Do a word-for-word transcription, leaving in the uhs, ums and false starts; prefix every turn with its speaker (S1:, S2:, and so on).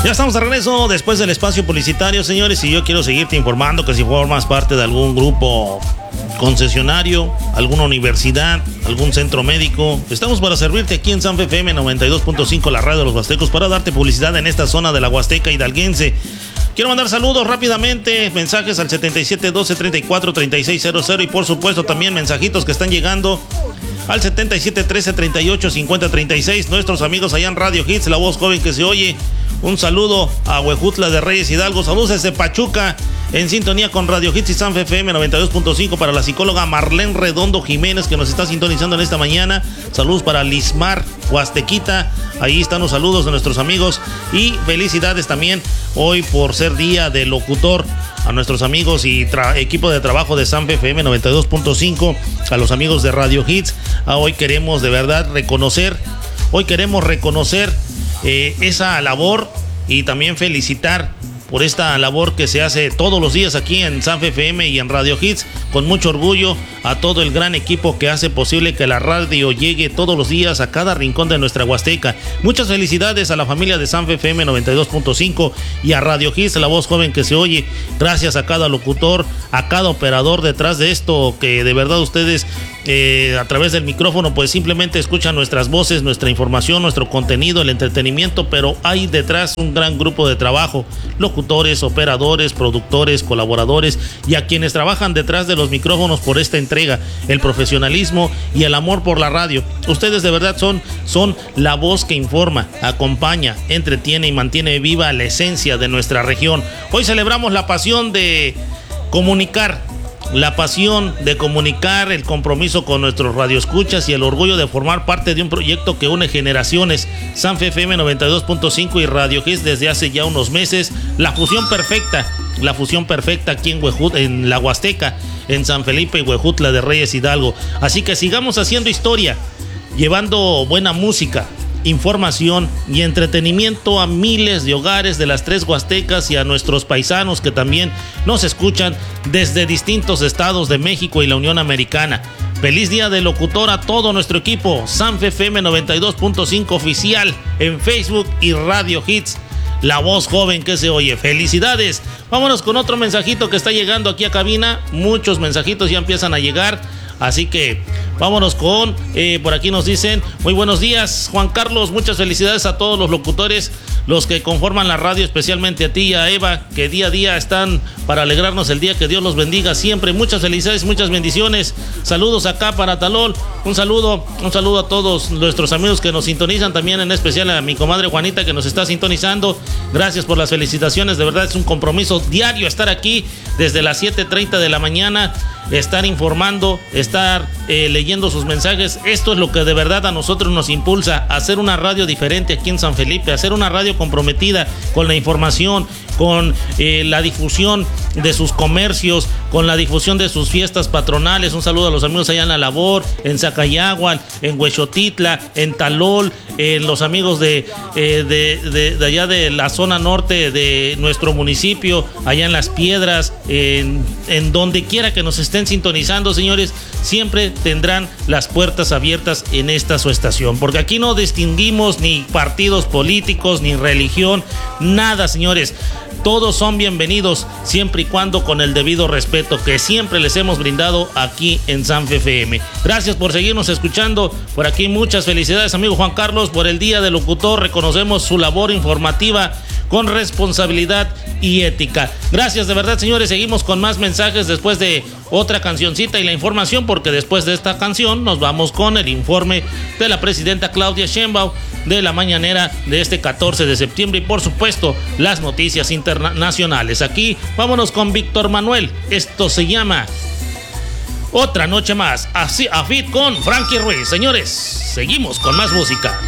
S1: Ya estamos de regreso después del espacio publicitario, señores, y yo quiero seguirte informando que si formas parte de algún grupo concesionario, alguna universidad, algún centro médico, estamos para servirte aquí en Sanfe F M noventa y dos punto cinco, la radio de los Huastecos, para darte publicidad en esta zona de la Huasteca hidalguense. Quiero mandar saludos rápidamente, mensajes al setenta y siete doce treinta y cuatro treinta y seis cero cero y por supuesto también mensajitos que están llegando al setenta y siete trece treinta y ocho cincuenta treinta y seis. Nuestros amigos allá en Radio Hits, la voz joven que se oye. Un saludo a Huejutla de Reyes Hidalgo. Saludos desde Pachuca, en sintonía con Radio Hits y Sanfe F M noventa y dos punto cinco. Para la psicóloga Marlene Redondo Jiménez, que nos está sintonizando en esta mañana. Saludos para Lismar Huastequita. Ahí están los saludos de nuestros amigos. Y felicidades también hoy por ser día del locutor. A nuestros amigos y tra- equipo de trabajo de Sanfe F M noventa y dos punto cinco. A los amigos de Radio Hits. A hoy queremos de verdad reconocer. Hoy queremos reconocer eh, esa labor y también felicitar por esta labor que se hace todos los días aquí en Sanfe F M y en Radio Hits, con mucho orgullo a todo el gran equipo que hace posible que la radio llegue todos los días a cada rincón de nuestra Huasteca. Muchas felicidades a la familia de Sanfe F M noventa y dos punto cinco y a Radio Hits, la voz joven que se oye. Gracias a cada locutor, a cada operador detrás de esto, que de verdad ustedes eh, a través del micrófono pues simplemente escuchan nuestras voces, nuestra información, nuestro contenido, el entretenimiento, pero hay detrás un gran grupo de trabajo, locutores, operadores, productores, colaboradores y a quienes trabajan detrás de los micrófonos por esta entrega, el profesionalismo y el amor por la radio. Ustedes de verdad son, son la voz que informa, acompaña, entretiene y mantiene viva la esencia de nuestra región. Hoy celebramos la pasión de comunicar, la pasión de comunicar, el compromiso con nuestros radioescuchas y el orgullo de formar parte de un proyecto que une generaciones. Sanfe F M noventa y dos punto cinco y Radio Hits desde hace ya unos meses, la fusión perfecta, la fusión perfecta aquí en Huejut, en la Huasteca, en San Felipe y Huejutla de Reyes Hidalgo. Así que sigamos haciendo historia, llevando buena música, información y entretenimiento a miles de hogares de las tres Huastecas y a nuestros paisanos que también nos escuchan desde distintos estados de México y la Unión Americana. Feliz día del locutor a todo nuestro equipo. Sanfe F M noventa y dos punto cinco oficial en Facebook y Radio Hits, la voz joven que se oye. Felicidades. Vámonos con otro mensajito que está llegando aquí a cabina. Muchos mensajitos ya empiezan a llegar, así que vámonos con, eh, por aquí nos dicen, muy buenos días Juan Carlos, muchas felicidades a todos los locutores, los que conforman la radio, especialmente a ti y a Eva, que día a día están para alegrarnos el día, que Dios los bendiga siempre, muchas felicidades, muchas bendiciones, saludos acá para Talol, un saludo, un saludo a todos nuestros amigos que nos sintonizan, también en especial a mi comadre Juanita que nos está sintonizando, gracias por las felicitaciones, de verdad es un compromiso diario estar aquí desde las siete treinta de la mañana, estar informando, estar eh, leyendo sus mensajes. Esto es lo que de verdad a nosotros nos impulsa a hacer una radio diferente aquí en San Felipe, a hacer una radio comprometida con la información, con eh, la difusión de sus comercios, con la difusión de sus fiestas patronales. Un saludo a los amigos allá en La Labor, en Zacayaguan, en Huexotitla, en Talol, en los amigos de, eh, de, de, de allá de la zona norte de nuestro municipio, allá en Las Piedras, en, en donde quiera que nos estén sintonizando, señores, siempre tendrán las puertas abiertas en esta su estación, porque aquí no distinguimos ni partidos políticos, ni religión, nada, señores. Todos son bienvenidos siempre y cuando con el debido respeto que siempre les hemos brindado aquí en Sanfe F M. Gracias por seguirnos escuchando. Por aquí muchas felicidades, amigo Juan Carlos, por el Día del Locutor. Reconocemos su labor informativa con responsabilidad y ética. Gracias de verdad, señores. Seguimos con más mensajes después de otra cancioncita y la información, porque después de esta canción nos vamos con el informe de la presidenta Claudia Sheinbaum de la mañanera de este catorce de septiembre y por supuesto las noticias internacionales. Aquí vámonos con Víctor Manuel. Esto se llama Otra Noche Más. Así, a fit con Frankie Ruiz. Señores, seguimos con más música.